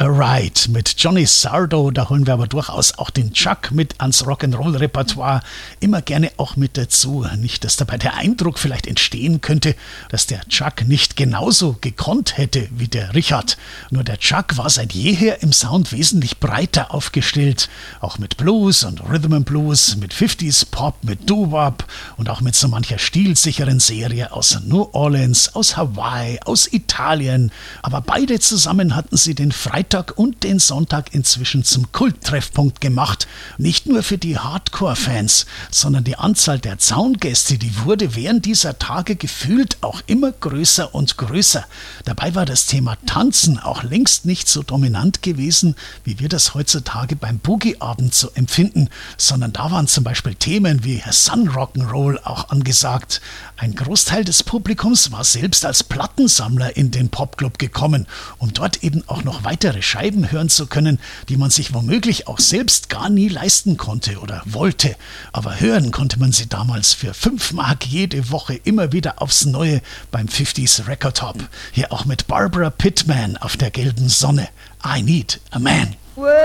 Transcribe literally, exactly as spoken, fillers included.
a Ride mit Johnny Sardo. Da holen wir aber durchaus auch den Chuck mit ans Rock'n'Roll-Repertoire. Immer gerne auch mit dazu. Nicht, dass dabei der Eindruck vielleicht entstehen könnte, dass der Chuck nicht genauso gekonnt hätte wie der Richard. Nur der Chuck war seit jeher im Sound wesentlich breiter aufgestellt. Auch mit Blues und Rhythm and Blues, mit fünfziger Pop, mit Doo-Wop und auch mit so mancher stilsicheren Serie aus New Orleans, aus Hawaii, aus Italien. Aber beide zusammen hatten sie den Freitag und den Sonntag inzwischen zum Kulttreffpunkt gemacht. Nicht nur für die Hardcore-Fans, sondern die Anzahl der Zaungäste, die wurde während dieser Tage gefühlt auch immer größer und größer. Dabei war das Thema Tanzen auch längst nicht so dominant gewesen, wie wir das heutzutage beim Boogie-Abend so empfinden, sondern da waren zum Beispiel Themen wie Sun Rock'n'Roll auch angesagt. Ein Großteil des Publikums war selbst als Plattensammler in den Popclub gekommen, um dort eben auch noch weitere Scheiben hören zu können, die man sich womöglich auch selbst gar nie leisten konnte oder wollte. Aber hören konnte man sie damals für fünf Mark jede Woche immer wieder aufs Neue beim fünfziger Record Top. Hier auch mit Barbara Pittman auf der gelben Sonne. I Need a Man.